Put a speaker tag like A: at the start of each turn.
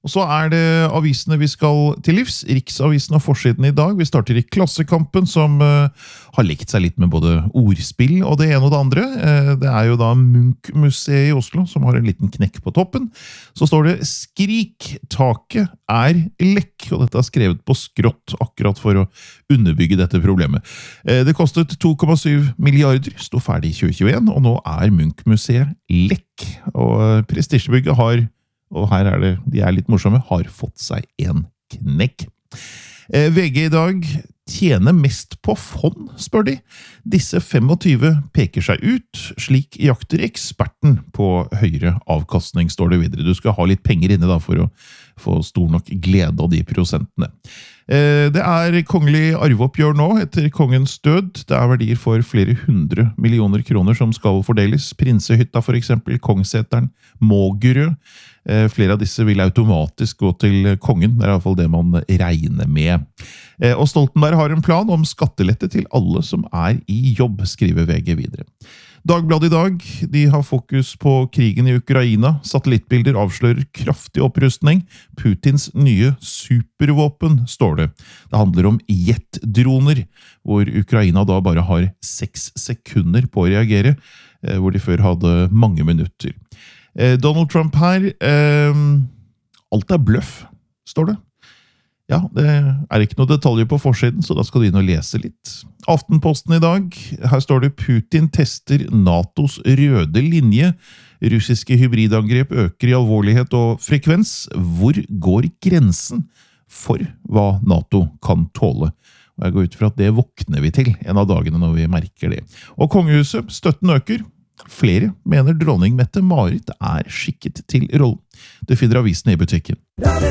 A: Og så det avisene vi skal til livs. Riksavisen og forsiden i dag. Vi starter i Klassekampen, som har lekt seg litt med både ordspill og det ene og det andre. Det jo da Munch-museet i Oslo, som har en liten knekk på toppen. Så står det «Skrik! Taket lekk», og dette skrevet på skrått, akkurat for å underbygge dette problemet. Det kostet 2,7 milliarder, stod ferdig i 2021, og nå Munch-museet lekk. Og prestisjebygget har, og her det, de litt morsomme, har fått seg en knekk. VG i dag tjener mest på fond, spør de. Disse 25 peker seg ut, slik jakter eksperten på høyere avkastning, står det videre. Du skal ha litt penger inne da, for å få stor nok glede av de prosentene. Det kongelig arveoppgjør nå etter kongens død. Det verdier for flere 100 millioner kroner som skal fordeles. Prinsehytta for eksempel, Kongseteren, Mågerø. Flere av disse vil automatisk gå til kongen. Det I hvert fall det man regner med. Og Stoltenberg har en plan om skattelette til alle som I jobb, skriver VG videre. Dagbladet i dag, de har fokus på krigen I Ukraina. Satellittbilder avslører kraftig opprustning. Putins nye supervåpen, står det. Det handler om jetdroner, hvor Ukraina da bare har 6 sekunder på å reagere, hvor de før hadde mange minutter. Donald Trump her, alt bløff, står det. Ja, det ikke noe detaljer på forsiden, så da skal du inn og lese litt. Aftenposten i dag, her står det Putin tester NATOs røde linje. Russiske hybridangrep øker I alvorlighet og frekvens. Hvor går grensen for hva NATO kan tåle? Og jeg går ut fra at det våkner vi til en av dagene når vi merker det. Og kongehuset, støtten øker. Flere mener dronning Mette-Marit skikket til rollen. Du finner avisen I butikken.